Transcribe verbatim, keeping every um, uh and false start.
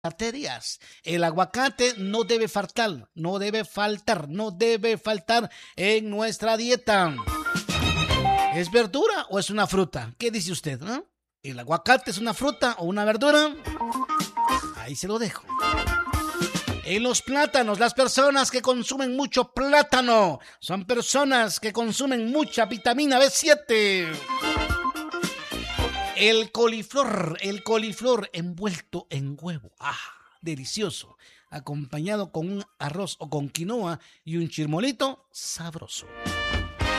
arterias. El aguacate no debe faltar, no debe faltar, no debe faltar en nuestra dieta. ¿Es verdura o es una fruta? ¿Qué dice usted? ¿No? ¿El aguacate es una fruta o una verdura? Ahí se lo dejo. En los plátanos, las personas que consumen mucho plátano son personas que consumen mucha vitamina B siete. El coliflor, el coliflor envuelto en huevo. ¡Ah! Delicioso. Acompañado con un arroz o con quinoa y un chirmolito sabroso.